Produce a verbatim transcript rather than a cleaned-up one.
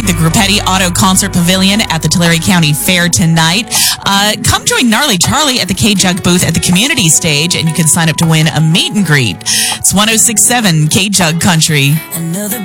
the Grupetti Auto Concert Pavilion at the Tulare County Fair tonight. Uh, come join Gnarly Charlie at the K-Jug booth at the community stage, and you can sign up to win a meet and greet. It's one oh six point seven K-Jug Country.